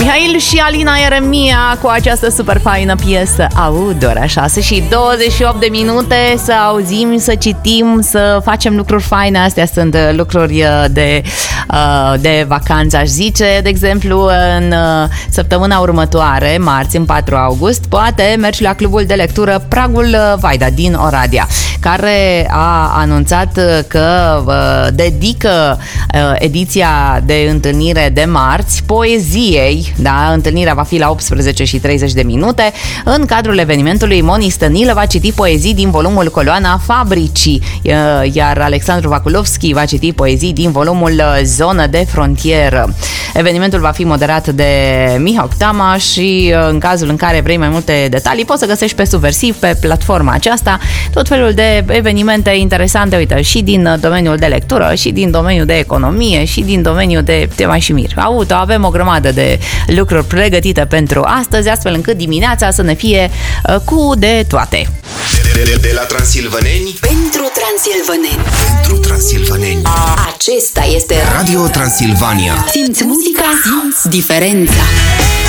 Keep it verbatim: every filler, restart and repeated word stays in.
Mihail și Alina Ieremia cu această super faină piesă Aud, ora șase și douăzeci și opt de minute. Să auzim, să citim, să facem lucruri faine. Astea sunt lucruri de, de vacanță, aș zice. De exemplu, în săptămâna următoare, marți, în patru august, poate mergi la clubul de lectură Pragul Vaida din Oradea, care a anunțat că dedică ediția de întâlnire de marți poeziei, da, întâlnirea va fi la optsprezece și treizeci de minute. În cadrul evenimentului, Moni Stănilă va citi poezii din volumul Coloana Fabricii, iar Alexandru Vaculovski va citi poezii din volumul Zonă de Frontieră. Evenimentul va fi moderat de Mihau Tama și în cazul în care vrei mai multe detalii, poți să găsești pe Subversiv, pe platforma aceasta, tot felul de evenimente interesante, uite, și din domeniul de lectură, și din domeniul de economie, și din domeniul de te mai și mir. Auto, avem o grămadă de lucruri pregătite pentru astăzi, astfel încât dimineața să ne fie uh, cu de toate. De, de, de la Transilvaneni pentru Transilvaneni. Pentru Transilvaneni. Acesta este Radio Transilvania. Simți muzica, simți diferența.